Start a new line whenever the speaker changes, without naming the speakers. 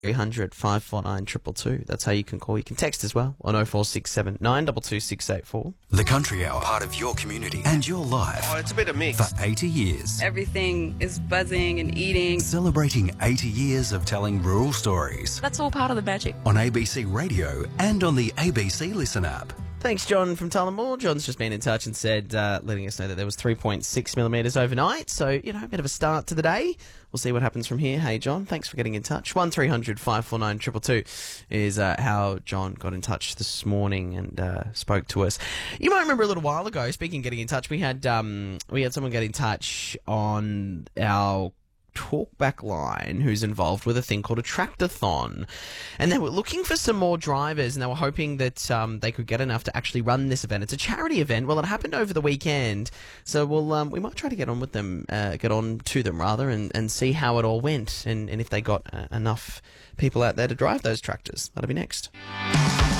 300 549 222. That's how you can call. You can text as well on 0467 922 684.
The Country Hour, part of your community and your life.
Oh, it's a bit of mix.
For 80 years.
Everything is buzzing and eating.
Celebrating 80 years of telling rural stories.
That's all part of the magic.
On ABC Radio and on the ABC Listen app.
Thanks, John from Tullamore. John's just been in touch and said, letting us know that there was 3.6 millimetres overnight. So, a bit of a start to the day. We'll see what happens from here. Hey, John, thanks for getting in touch. 1300 549 222 is how John got in touch this morning and spoke to us. You might remember a little while ago, speaking of getting in touch, we had someone get in touch on our talkback line who's involved with a thing called a tractathon, and they were looking for some more drivers, and they were hoping that they could get enough to actually run this event. It's a charity event. Well, it happened over the weekend, so we might try to get on to them and see how it all went, and if they got enough people out there to drive those tractors. That'll be next.